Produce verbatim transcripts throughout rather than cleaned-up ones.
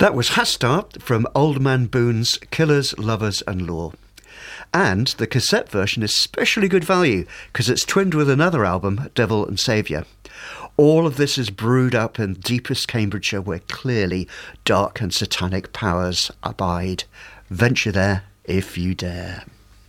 That was Hastart from Old Man Boone's Killers, Lovers and Law. And the cassette version is especially good value because it's twinned with another album, Devil and Saviour. All of this is brewed up in deepest Cambridgeshire where clearly dark and satanic powers abide. Venture there if you dare.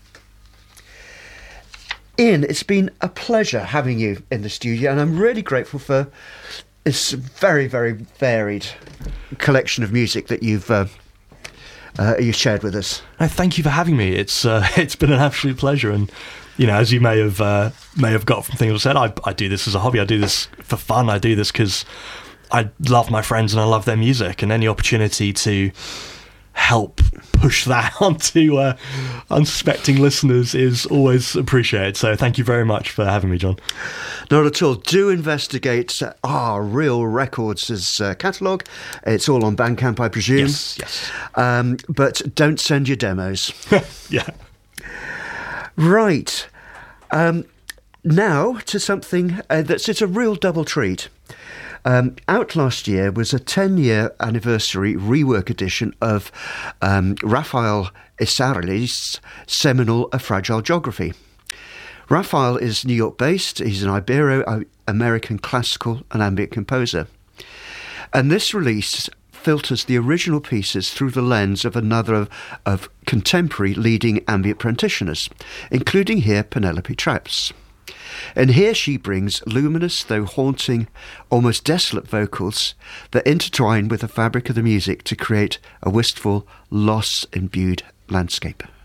Ian, it's been a pleasure having you in the studio, and I'm really grateful for this very, very varied collection of music that you've uh, uh, you shared with us. No, thank you for having me. It's uh, it's been an absolute pleasure, and you know, as you may have uh, may have got from things I've said, I, I do this as a hobby. I do this for fun. I do this because I love my friends and I love their music, and any opportunity to help push that onto uh, unsuspecting listeners is always appreciated. So thank you very much for having me, John. Not at all. Do investigate our Real Records' uh, catalogue. It's all on Bandcamp, I presume. Yes, yes. Um, but don't send your demos. Yeah. Right. Um, now to something uh, that's it's a real double treat. Um, out last year was a ten-year anniversary rework edition of um, Raphael Isarli's seminal A Fragile Geography. Raphael is New York-based. He's an Ibero-American classical and ambient composer. And this release filters the original pieces through the lens of another of, of contemporary leading ambient practitioners, including here Penelope Traps. And here she brings luminous, though haunting, almost desolate vocals that intertwine with the fabric of the music to create a wistful, loss-imbued landscape.